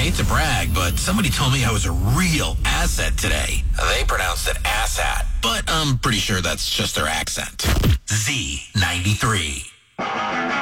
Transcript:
hate to brag, but somebody told me I was a real asset today. They pronounced it asshat, but I'm pretty sure that's just their accent. Z93.